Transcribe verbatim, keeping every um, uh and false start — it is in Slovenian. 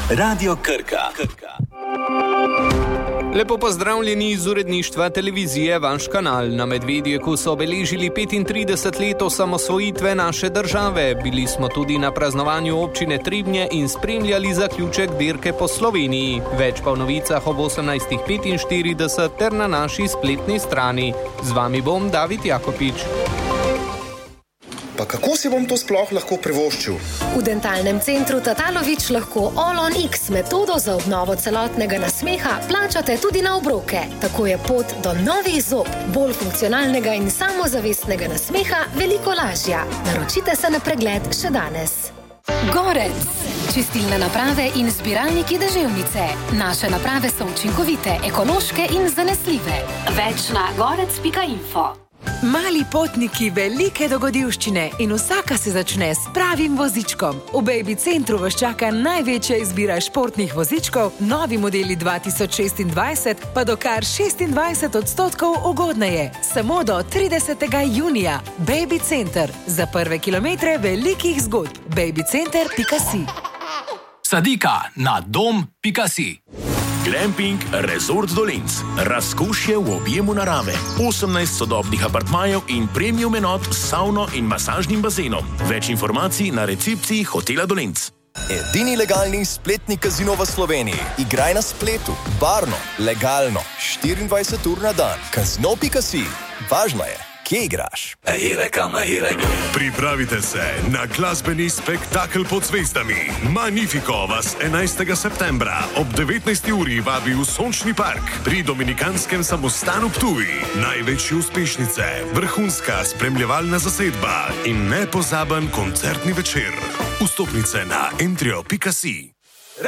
Radio Krka. Krka. Lepo pozdravljeni iz uredništva televizije Vaš kanal. Na Medvedjeku so obeležili petintrideset let osamosvojitve naše države. Bili smo tudi na praznovanju občine Trebnje in spremljali zaključek dirke po Sloveniji. Več pa v novicah ob osemnajst petinštirideset ter na naši spletni strani. Z vami bom David Jakopič. Pa kako si bom to sploh lahko privoščil? V dentalnem centru Tatalović lahko All-on X metodo za obnovo celotnega nasmeha plačate tudi na obroke. Tako je pot do novih zob, bolj funkcionalnega in samozavestnega nasmeha veliko lažja. Naročite se na pregled še danes. Gorec. Čistilne naprave in zbiralniki deževnice. Naše naprave so učinkovite, ekološke in zanesljive. Več na gorec pika info. Mali potniki, velike dogodivščine in vsaka se začne s pravim vozičkom. V Baby Centru vas čaka največja izbira športnih vozičkov, novi modeli dva tisoč šestindvajset pa do kar šestindvajset odstotkov ugodneje. Samo do tridesetega junija. Baby Center. Za prve kilometre velikih zgodb. babycenter pika si. Sadika na dom pika si. Glamping Resort Dolenc. Razkošje v objemu narave. osemnajst sodobnih apartmajev in premium enot s savno in masažnim bazenom. Več informacij na recepciji hotela Dolenc. Edini legalni spletni kazino v Sloveniji. Igraj na spletu. Varno, legalno. štiriindvajset ur na dan. kazino pika si. Važno je, kje igraš. Pripravite se na glasbeni spektakel pod zvezdami. Magnifico vas enajstega septembra ob devetnajsti uri vabi v Sončni park pri Dominikanskem samostanu Ptuj. Največje uspešnice, vrhunska spremljevalna zasedba in nepozaben koncertni večer. Vstopnice na entrio pika si.